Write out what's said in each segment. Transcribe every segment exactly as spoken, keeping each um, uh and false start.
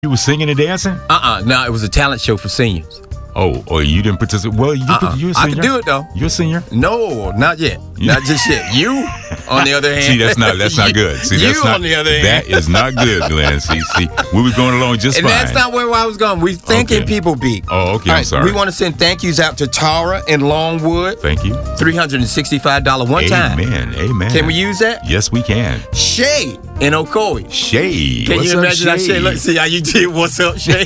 You were singing and dancing? Uh-uh. No, it was a talent show for seniors. Oh, or you didn't participate? Well, you, Uh-uh. you're a I senior. can do it, though. You're a senior? No, not yet. Not just yet. You, on the other hand. See, that's not that's not good. See, that's you, not, on the other hand. that is not good, Glenn. See, see, we was going along just And fine. that's not where I was going. We're thanking Okay. people, B. Oh, okay, All I'm right, sorry. We want to send thank yous out to Tara in Longwood. Thank you. three hundred sixty-five dollars one time. Amen. Amen. Can we use that? Yes, we can. Shay in Ocoee. Shay. Can What's you up, imagine that, Shay? Shay? Let's see how you did. What's up, Shay?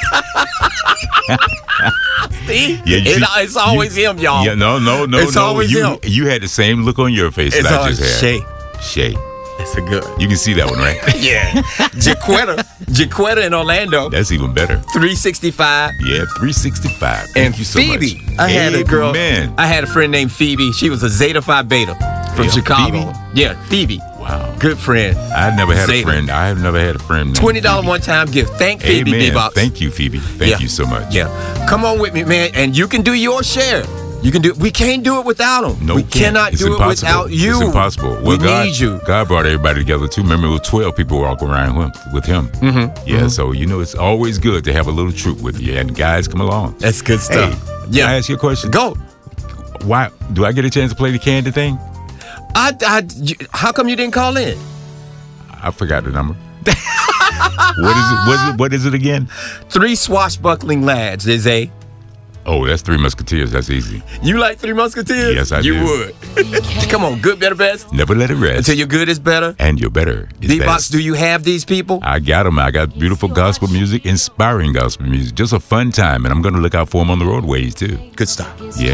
See? Yeah, you It- see- it's always you- him, y'all. Yeah, no, no, no, It's no. always you, him. you had the same look on your face It's that I always just had. Shay. Shay. It's a good. You can see that one, right? Yeah. Jaquetta. Jaquetta in Orlando. That's even better. three sixty-five. Yeah, three sixty-five. Thank And you so Phoebe. much. I had a girl. Amen. I had a friend named Phoebe. She was a Zeta Phi Beta from Yeah, Chicago. Phoebe? Yeah, Phoebe. Wow. Good friend. I've never had Zeta. a friend. I have never had a friend. named twenty dollars Phoebe. one time gift. Thank Phoebe Amen. Bebops. Thank you, Phoebe. Thank Yeah. you so much. Yeah. Come on with me, man. And you can do your share. You can do. We can't do it without them. No, we can't. cannot It's do impossible. it without you. It's impossible. Well, we God, need you. God brought everybody together too. Remember, it was twelve people walking around him, with him. Mm-hmm. Yeah, mm-hmm. So you know it's always good to have a little troop with you. And guys, come along. That's good stuff. Hey, Yeah. Can I ask you a question? Go. Why do I get a chance to play the candy thing? I, I, how come you didn't call in? I forgot the number. what is it? What is it? What is it again? Three swashbuckling lads is a. Oh, that's Three Musketeers. That's easy. You like Three Musketeers? Yes, I you do. You would. Come on, good, better, best. Never let it rest. Until your good is better. And your better is Bebops, best. do you have these people? I got them. I got beautiful gospel music, inspiring gospel music. Just a fun time, and I'm going to look out for them on the roadways too. Good stuff. Yeah.